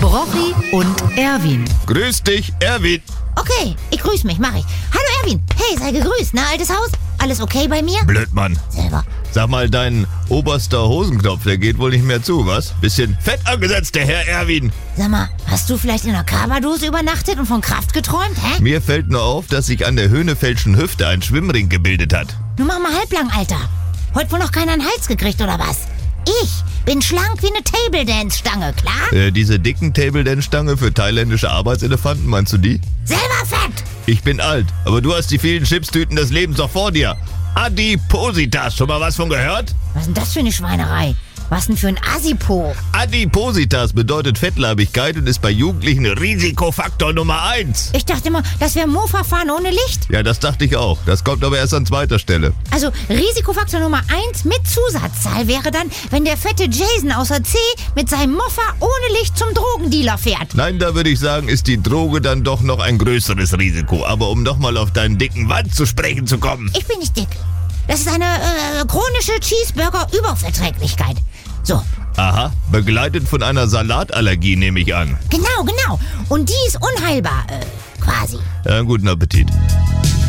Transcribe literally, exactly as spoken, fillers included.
Rochi und Erwin. Grüß dich, Erwin. Okay, ich grüß mich, mach ich. Hallo Erwin, hey, sei gegrüßt, na altes Haus? Alles okay bei mir? Blödmann. Selber. Sag mal, dein oberster Hosenknopf, der geht wohl nicht mehr zu, was? Bisschen fett angesetzt, der Herr Erwin. Sag mal, hast du vielleicht in einer Kaberdose übernachtet und von Kraft geträumt, hä? Mir fällt nur auf, dass sich an der Höhnefeldschen Hüfte ein Schwimmring gebildet hat. Nun mach mal halblang, Alter. Heute wohl noch keiner einen Hals gekriegt, oder was? Ich bin schlank wie eine Table-Dance-Stange, klar? Äh, diese dicken Table-Dance-Stange für thailändische Arbeitselefanten, meinst du die? Selber fett! Ich bin alt, aber du hast die vielen Chipstüten des Lebens doch vor dir. Adipositas, schon mal was von gehört? Was ist denn das für eine Schweinerei? Was denn für ein Asipo? Adipositas bedeutet Fettleibigkeit und ist bei Jugendlichen Risikofaktor Nummer eins. Ich dachte immer, das wäre Mofa-Fahren ohne Licht. Ja, das dachte ich auch. Das kommt aber erst an zweiter Stelle. Also Risikofaktor Nummer eins mit Zusatzzahl wäre dann, wenn der fette Jason außer C mit seinem Moffa ohne Licht zum Drogendealer fährt. Nein, da würde ich sagen, ist die Droge dann doch noch ein größeres Risiko. Aber um noch mal auf deinen dicken Wand zu sprechen zu kommen. Ich bin nicht dick. Das ist eine äh, chronische Cheeseburger-Überverträglichkeit. So. Aha, begleitet von einer Salatallergie, nehme ich an. Genau, genau. Und die ist unheilbar, äh, quasi. Ja, guten Appetit.